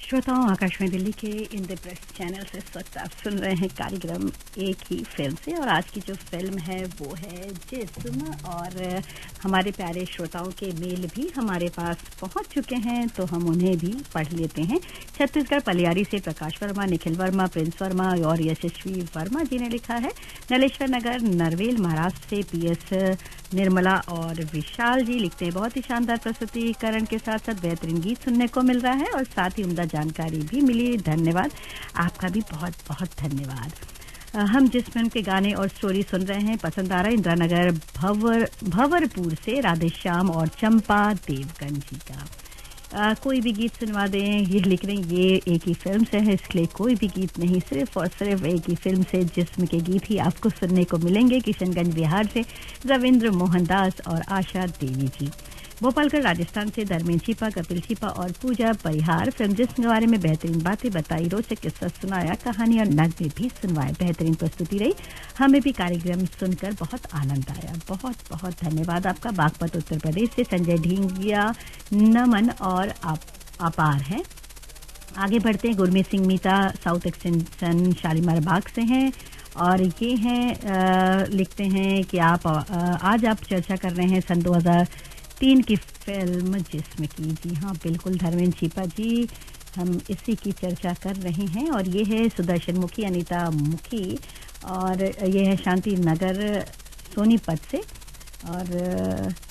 श्रोताओं, आकाशवाणी दिल्ली के इंद्रप्रस्थ चैनल से इस वक्त आप सुन रहे हैं कार्यक्रम एक ही फिल्म से। और आज की जो फिल्म है वो है जिस्म। और हमारे प्यारे श्रोताओं के मेल भी हमारे पास पहुंच चुके हैं, तो हम उन्हें भी पढ़ लेते हैं। छत्तीसगढ़ पलियारी से प्रकाश वर्मा, निखिल वर्मा, प्रिंस वर्मा और यशस्वी वर्मा जी ने लिखा है। नलेश्वर नगर नरवेल महाराष्ट्र से पीएस निर्मला और विशाल जी लिखते हैं, बहुत ही शानदार प्रस्तुतिकरण के साथ साथ बेहतरीन गीत सुनने को मिल रहा है और साथ ही उम्दा जानकारी भी मिली। धन्यवाद, आपका भी बहुत बहुत धन्यवाद। हम जिस फिल्म के गाने और स्टोरी सुन रहे हैं पसंद आ रहा है इंदिरा नगर भंवरपुर से राधेश्याम और चंपा देवगन जी का। कोई भी गीत सुनवा दें, ये लिख रहे हैं, ये एक ही फिल्म से है इसलिए कोई भी गीत नहीं, सिर्फ और सिर्फ एक ही फिल्म से जिस्म के गीत ही आपको सुनने को मिलेंगे। किशनगंज बिहार से रविंद्र मोहन दास और आशा देवी जी। भोपालगढ़ राजस्थान से धर्मेंद्र छिपा, कपिल छिपा और पूजा परिहार। फिल्म जिस्म के बारे में बेहतरीन बातें बताई, रोचक किस्सा सुनाया, कहानी और नगमे भी सुनवाए, बेहतरीन प्रस्तुति रही। हमें भी कार्यक्रम सुनकर बहुत आनंद आया। बहुत बहुत धन्यवाद आपका। बागपत उत्तर प्रदेश से संजय ढींगिया नमन और अपार है। आगे बढ़ते हैं। गुरमीत सिंह मीता साउथ एक्सटेंशन शालीमार बाग से हैं और ये हैं लिखते हैं कि आप आज आप चर्चा कर रहे हैं सन 2003 की फिल्म जिस्म की। जी हाँ, बिल्कुल धर्मेंद्र छिपा जी, हम इसी की चर्चा कर रहे हैं। और ये है सुदर्शन मुखी, अनीता मुखी और ये है शांति नगर सोनीपत से। और